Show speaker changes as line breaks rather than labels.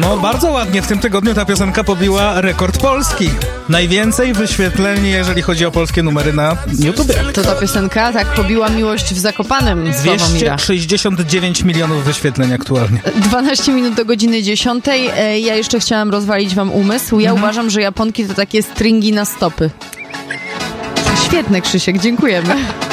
No, bardzo ładnie. W tym tygodniu ta piosenka pobiła rekord Polski. Najwięcej wyświetleń, jeżeli chodzi o polskie numery na YouTubie.
To ta piosenka tak pobiła miłość w Zakopanem.
269 milionów wyświetleń aktualnie.
12 minut do godziny 10. Ja jeszcze chciałam rozwalić wam umysł. Ja uważam, że Japonki to takie stringi na stopy. Świetne, Krzysiek, dziękujemy.